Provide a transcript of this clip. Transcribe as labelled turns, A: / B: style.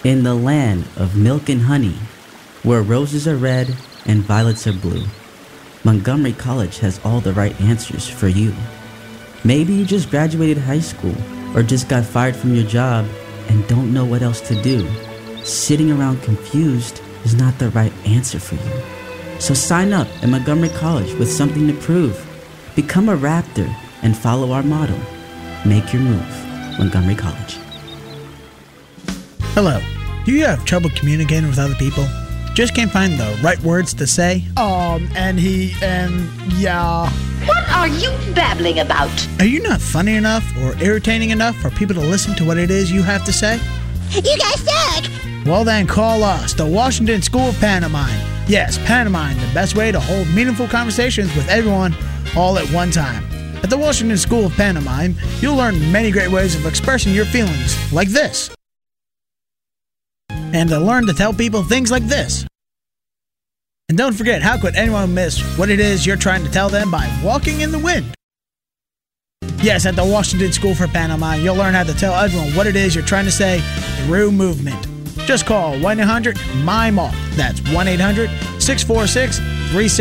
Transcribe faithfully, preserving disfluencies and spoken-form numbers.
A: In the land of milk and honey, where roses are red and violets are blue, Montgomery College has all the right answers for you. Maybe you just graduated high school or just got fired from your job and don't know what else to do. Sitting around confused is not the right answer for you. So sign up at Montgomery College with something to prove. Become a Raptor and follow our motto. Make your move. Montgomery College.
B: Hello. Do you have trouble communicating with other people? Just can't find the right words to say?
C: Um, and he, and yeah.
D: What are you babbling about?
B: Are you not funny enough or irritating enough for people to listen to what it is you have to say?
D: You guys suck!
B: Well then, call us, the Washington School of Pantomime. Yes, Pantomime, the best way to hold meaningful conversations with everyone all at one time. At the Washington School of Pantomime, you'll learn many great ways of expressing your feelings, like this. And to learn to tell people things like this. And don't forget, how could anyone miss what it is you're trying to tell them by walking in the wind? Yes, at the Washington School for Pantomime, you'll learn how to tell everyone what it is you're trying to say through movement. Just call one eight hundred M I M E off. That's one eight hundred six four six three six